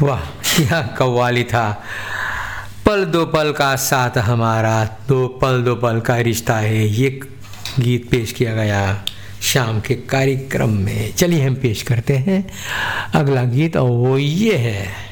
वाह, क्या कव्वाली था। पल दो पल का साथ हमारा, दो पल का रिश्ता है, ये गीत पेश किया गया शाम के कार्यक्रम में। चलिए हम पेश करते हैं अगला गीत, और वो ये है